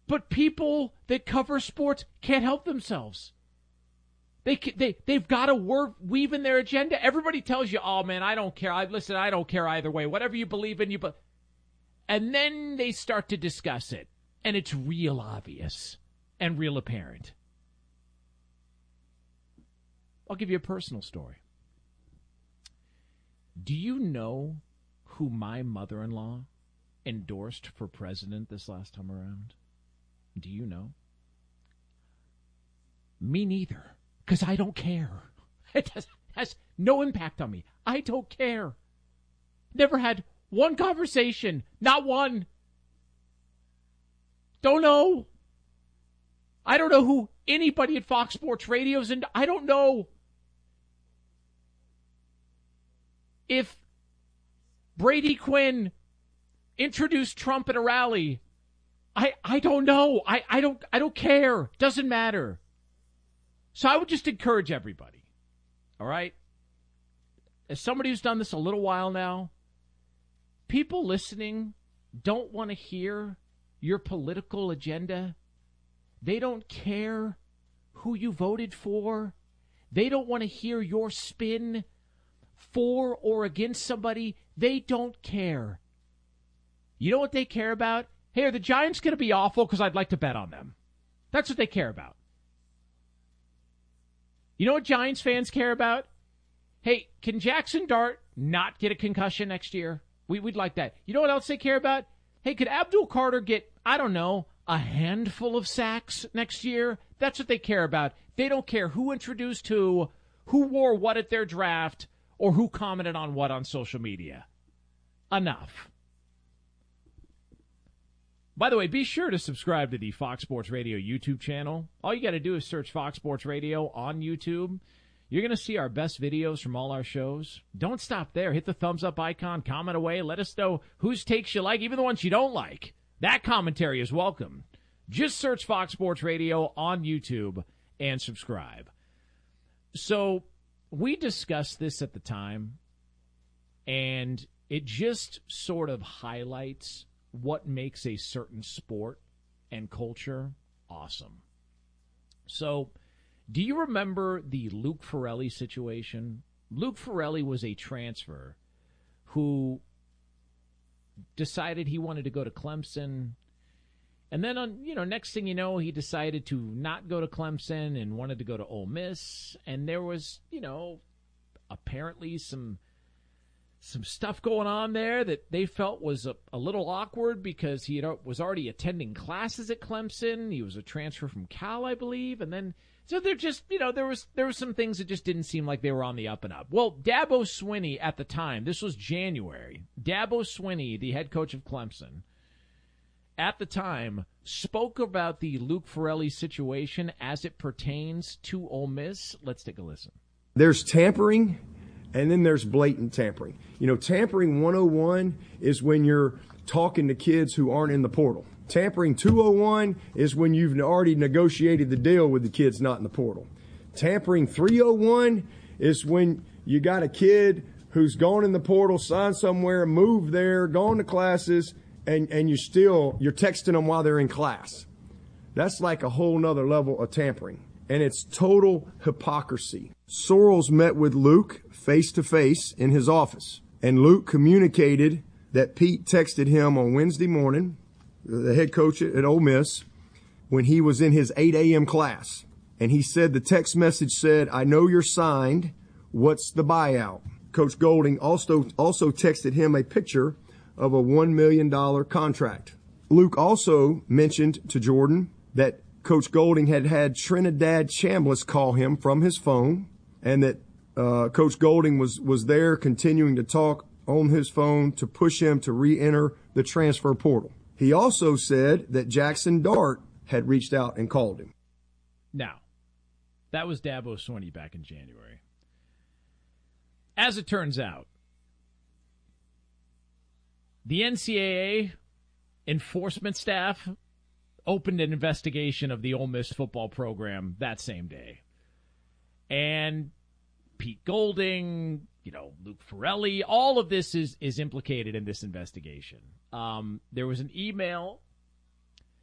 But people that cover sports can't help themselves. They've got to weave in their agenda. Everybody tells you, oh, man, I don't care. Listen, I don't care either way. Whatever you believe in, and then they start to discuss it, and it's real obvious and real apparent. I'll give you a personal story. Do you know who my mother-in-law endorsed for president this last time around? Do you know? Me neither, because I don't care. It has no impact on me. I don't care. Never had one conversation, not one. Don't know. I don't know who anybody at Fox Sports Radio is, and I don't know if Brady Quinn introduced Trump at a rally. I don't know. I don't care. Doesn't matter. So I would just encourage everybody. All right? As somebody who's done this a little while now, people listening don't want to hear your political agenda. They don't care who you voted for. They don't want to hear your spin for or against somebody. They don't care. You know what they care about? Hey, are the Giants going to be awful because I'd like to bet on them? That's what they care about. You know what Giants fans care about? Hey, can Jackson Dart not get a concussion next year? We'd like that. You know what else they care about? Hey, could Abdul Carter get, I don't know, a handful of sacks next year? That's what they care about. They don't care who introduced who wore what at their draft, or who commented on what on social media. Enough. By the way, be sure to subscribe to the Fox Sports Radio YouTube channel. All you got to do is search Fox Sports Radio on YouTube. You're going to see our best videos from all our shows. Don't stop there. Hit the thumbs up icon, comment away. Let us know whose takes you like, even the ones you don't like. That commentary is welcome. Just search Fox Sports Radio on YouTube and subscribe. So we discussed this at the time, and it just sort of highlights what makes a certain sport and culture awesome. So, do you remember the Luke Ferrelli situation? Luke Ferrelli was a transfer who decided he wanted to go to Clemson. And then, next thing you know, he decided to not go to Clemson and wanted to go to Ole Miss. And there was, apparently some stuff going on there that they felt was a little awkward because he was already attending classes at Clemson. He was a transfer from Cal, I believe. And then, so they're just, there was some things that just didn't seem like they were on the up and up. Well, Dabo Swinney at the time, this was January, Dabo Swinney, the head coach of Clemson, at the time spoke about the Luke Ferrelli situation as it pertains to Ole Miss. Let's take a listen. There's tampering, and then there's blatant tampering. Tampering 101 is when you're talking to kids who aren't in the portal. Tampering 201 is when you've already negotiated the deal with the kids not in the portal. Tampering 301 is when you got a kid who's gone in the portal, signed somewhere, moved there, gone to classes, and you're texting them while they're in class. That's like a whole nother level of tampering. And it's total hypocrisy. Sorrells met with Luke face-to-face in his office. And Luke communicated that Pete texted him on Wednesday morning, the head coach at Ole Miss, when he was in his 8 a.m. class. And he said the text message said, "I know you're signed. What's the buyout?" Coach Golding also texted him a picture of a $1 million contract. Luke also mentioned to Jordan that Coach Golding had Trinidad Chambliss call him from his phone, and that Coach Golding was there continuing to talk on his phone to push him to re-enter the transfer portal. He also said that Jackson Dart had reached out and called him. Now, that was Dabo Swinney back in January. As it turns out, the NCAA enforcement staff opened an investigation of the Ole Miss football program that same day. And Pete Golding, Luke Ferrelli, all of this is implicated in this investigation. There was an email